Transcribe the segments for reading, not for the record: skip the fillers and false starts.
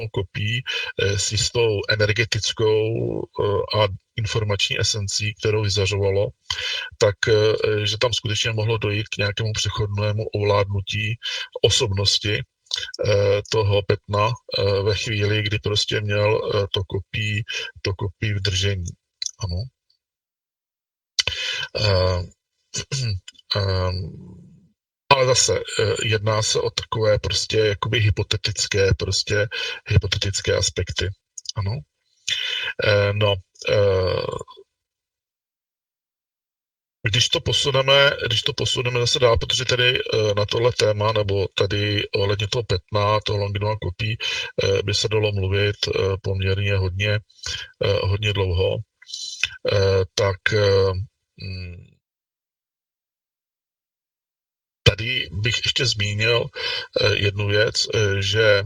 kopií s jistou energetickou a informační esencí, kterou vyzařovalo, tak že tam skutečně mohlo dojít k nějakému přechodnému ovládnutí osobnosti toho Pattona ve chvíli, kdy prostě měl to kopí v držení. Ano. Ale zase jedná se o takové prostě jakoby hypotetické aspekty. Ano. Když to posuneme zase dál, protože tady na tohle téma, nebo tady ohledně toho Pattona, toho Longinova kopí, by se dalo mluvit poměrně hodně dlouho, tak tady bych ještě zmínil jednu věc, že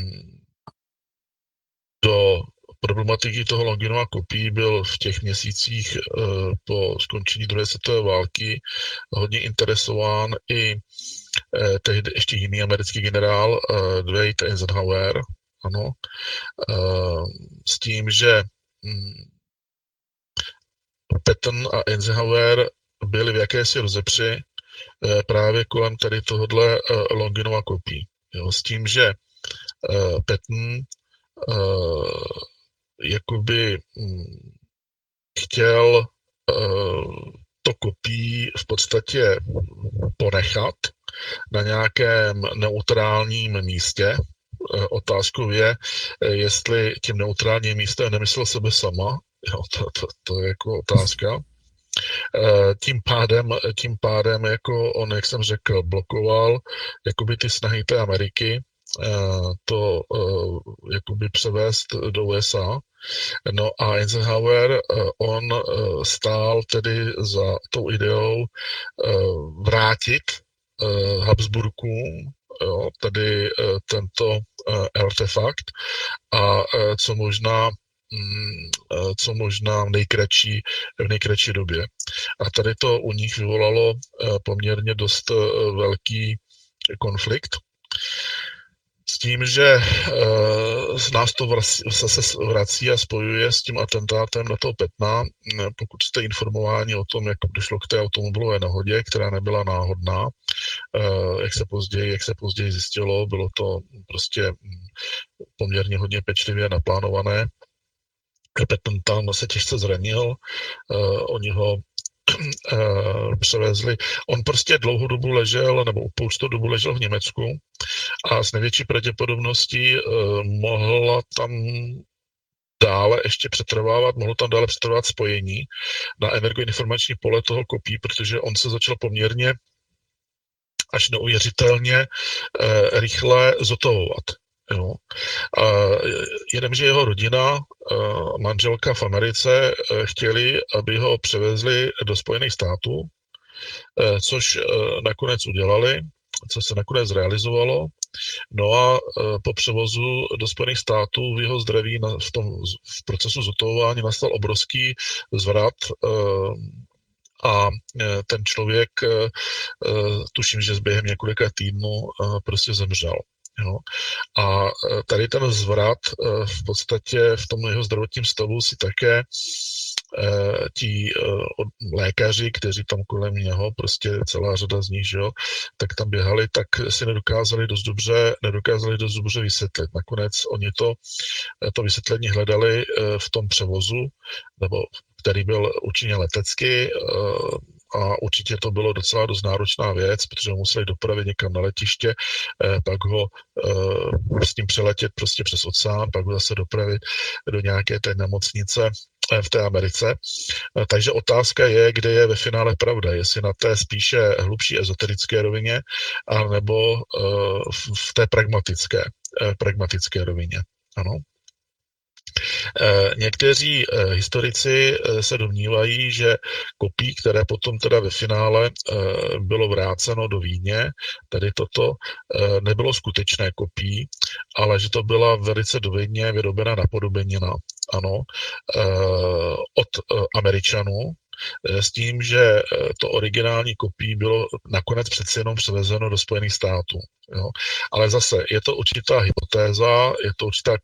do problematiky toho Longinova kopí byl v těch měsících po skončení druhé světové války hodně interesován i tehdy ještě jiný americký generál Dwight Eisenhower, ano, s tím, že Patton a Eisenhower byli v jakési rozepři právě kolem tady tohodle Longinova kopí. Jo, s tím, že Patton jakoby chtěl to kopí v podstatě ponechat na nějakém neutrálním místě. Otázkou je, jestli tím neutrálním místem nemyslel sebe sama. Jo, to je jako otázka. Tím pádem jako on, jak jsem řekl, blokoval jakoby ty snahy té Ameriky to jakoby převést do USA. No a Eisenhower, on stál tedy za tou ideou vrátit Habsburkům tedy tento artefakt a co možná v nejkratší době. A tady to u nich vyvolalo poměrně dost velký konflikt. S tím, že nás to se vrací a spojuje s tím atentátem na toho Pattona. Pokud jste informováni o tom, jak došlo k té automobilové nehodě, která nebyla náhodná, jak se později zjistilo, bylo to prostě poměrně hodně pečlivě naplánované. Patton tam se těžce zranil, oni ho převezli. On prostě dlouhou dobu ležel, nebo spoustu dobu ležel v Německu a s největší pravděpodobností mohlo tam dále přetrvávat spojení na energoinformační pole toho kopí, protože on se začal poměrně až neuvěřitelně rychle zotavovat. Jo. Jenomže jeho rodina, manželka v Americe, chtěli, aby ho převezli do Spojených států, což nakonec udělali, co se nakonec realizovalo. No a po převozu do Spojených států v jeho zdraví v procesu zotavování nastal obrovský zvrat a ten člověk, tuším, že během několika týdnů prostě zemřel. Jo. A tady ten zvrat v podstatě v tom jeho zdravotním stavu si také ti lékaři, kteří tam kolem něho, prostě celá řada z nich, že jo, tak tam běhali, tak si nedokázali dost dobře vysvětlit. Nakonec oni to vysvětlení hledali v tom převozu, nebo který byl určitě letecky, a určitě to bylo docela dost náročná věc, protože ho museli dopravit někam na letiště, pak ho s ním přeletět prostě přes oceán, pak ho zase dopravit do nějaké té nemocnice v té Americe. Takže otázka je, kde je ve finále pravda, jestli na té spíše hlubší ezoterické rovině, anebo v té pragmatické rovině. Ano. Někteří historici se domnívají, že kopí, které potom teda ve finále bylo vráceno do Vídně, tady toto nebylo skutečné kopí, ale že to byla velice dovedně vyrobená napodobenina, ano, od Američanů, s tím, že to originální kopí bylo nakonec přeci jenom převezeno do Spojených států. Jo. Ale zase je to určitá hypotéza, je to určitá